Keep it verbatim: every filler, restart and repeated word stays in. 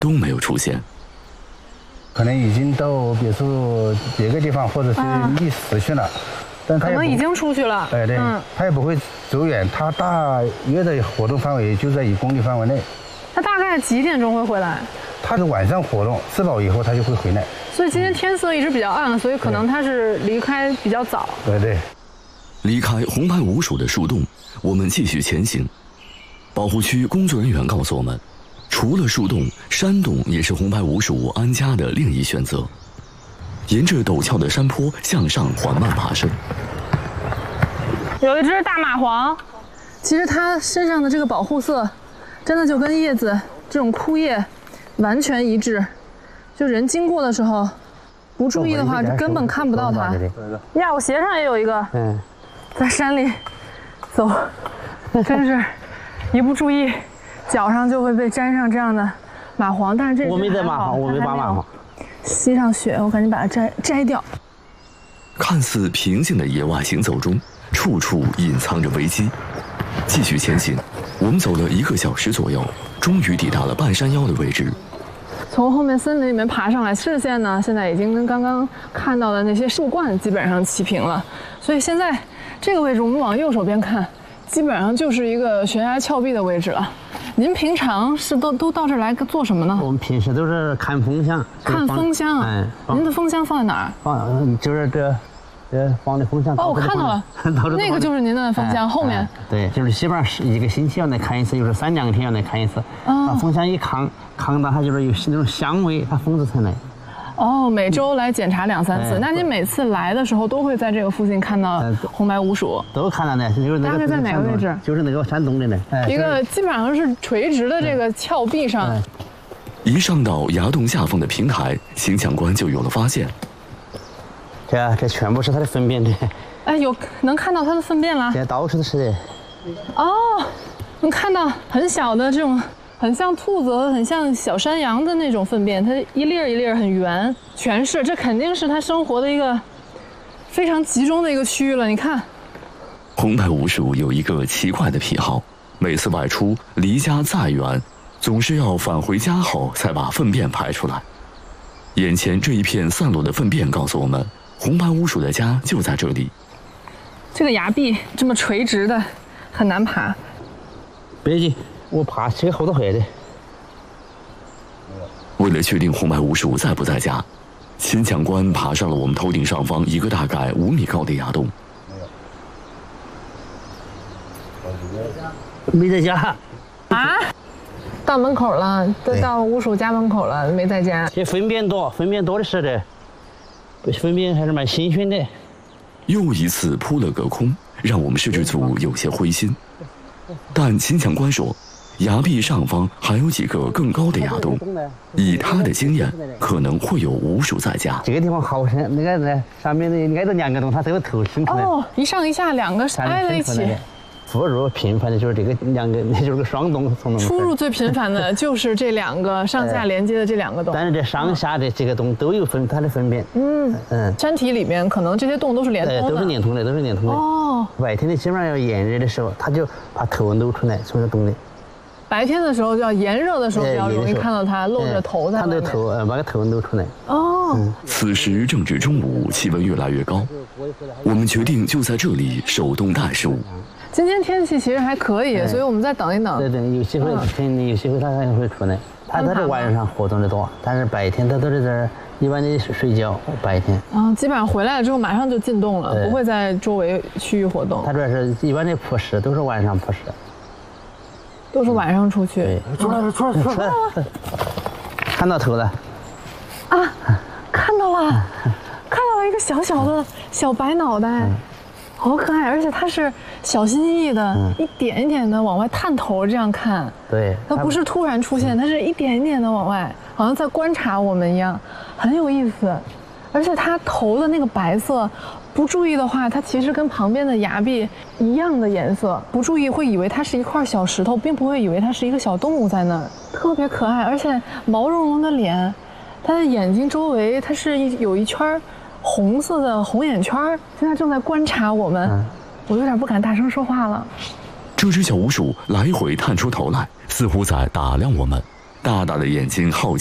都没有出现。 可能已经到别处别个地方，或者是觅食去了，啊、但他可能已经出去了。 哎对，嗯、他也不会走远，他大约的活动范围就在一公里范围内。 他大概几点钟会回来？ 他是晚上活动，吃饱以后他就会回来。 所以今天天色一直比较暗，所以可能他是离开比较早。 对对。 离开红白五鼠的树洞，我们继续前行。保护区工作人员告诉我们，除了树洞，山洞也是红白五鼠安家的另一选择。沿着陡峭的山坡向上缓慢爬升。 有一只大蚂蟥，其实它身上的这个保护色，真的就跟叶子这种枯叶完全一致。就人经过的时候，不注意的话，根本看不到它。呀，我鞋上也有一个。嗯，在山里走，真是一不注意，脚上就会被沾上这样的蚂蟥。但是这我没在蚂蟥，我没拔蚂蟥。 吸上血，我赶紧把它摘摘掉。 看似平静的野外行走中，处处隐藏着危机。继续前行，我们走了一个小时左右，终于抵达了半山腰的位置。 从后面森林里面爬上来，视线呢现在已经跟刚刚看到的那些树冠基本上齐平了。所以现在这个位置，我们往右手边看，基本上就是一个悬崖峭壁的位置了。您平常是都都到这儿来做什么呢？ 我们平时都是看风箱。 看风箱啊？嗯。您的风箱放在哪儿？ 放就是这。这放的风箱哦，我看到了，那个就是您的风箱、哎、后面、哎。 对，就是基本上是一个星期要来看一次，就是三两天要来看一次。哦、把风箱一扛，扛到它就是有那种香味，它蜂子才来。 哦，每周来检查两三次。哎、那您每次来的时候都会在这个附近看到红白五鼠？ 都看到的，就是那个。 大概在哪个位置？ 就是那个山洞里的。 哎、一个基本上是垂直的这个峭壁上。哎、 一上到崖洞下方的平台，邢抢官就有了发现。 这这全部是它的粪便的， 哎，有能看到它的粪便了。 这到处都是的。 哦，能看到很小的这种，很像兔子、很像小山羊的那种粪便，它一粒儿一粒儿很圆，全是。这肯定是它生活的一个非常集中的一个区域了。你看， 红白五鼠有一个奇怪的癖好，每次外出离家再远，总是要返回家后才把粪便排出来。眼前这一片散落的粪便告诉我们，红白五鼠的家就在这里。 这个崖壁这么垂直的，很难爬。 别急，我爬这个后头回的。 为了确定红白五鼠在不在家，秦抢官爬上了我们头顶上方一个大概五米高的崖洞。 没在家。 啊？到门口了，都到五鼠家门口了，没在家。 这粪便多，粪便多的是的。粪便还是蛮新鲜的。 又一次扑了个空，让我们摄制组有些灰心。但秦抢官说，崖壁上方还有几个更高的崖洞，以他的经验，可能会有五鼠在家。 这个地方好深，那个呢，上面的挨着两个洞，它都有头伸出来。 哦，一上一下两个挨在一起。 出入频繁的就是这个两个，那就是个双洞。 出入最频繁的就是这两个上下连接的这两个洞。 但是这上下的这个洞都有分它的粪便。 嗯嗯，山体里面可能这些洞都是连通的。 都是连通的，都是连通的。哦。白天的基本上要炎热的时候，它就把头露出来，从这洞里。 白天的时候，要炎热的时候比较容易看到它露着头在外面。 它的头，呃，把个头露出来。 哦。 嗯、此时正值中午，气温越来越高，我们决定就在这里守洞待食物。 今天天气其实还可以，所以我们再等一等。 对对，有机会肯定有机会它还会出来。它它是晚上活动的多，但是白天它都是在这儿一般的睡觉。白天啊，基本上回来了之后马上就进洞了，不会在周围区域活动。 它主要是一般的扑食都是晚上扑食， 都是晚上出去。 对，出来出来出来！看到头了。 啊，看到了，看到了一个小小的小白脑袋。好可爱，而且它是小心翼翼的，嗯、一点一点的往外探头，这样看。 对， 它不是突然出现，它是一点一点的往外，好像在观察我们一样，很有意思。而且它头的那个白色，不注意的话，它其实跟旁边的崖壁一样的颜色，不注意会以为它是一块小石头，并不会以为它是一个小动物在那儿，特别可爱，而且毛茸茸的脸，它的眼睛周围它是一有一圈红色的红眼圈，现在正在观察我们，嗯、我有点不敢大声说话了。 这只小鼯鼠来回探出头来，似乎在打量我们。 大大的眼睛好奇。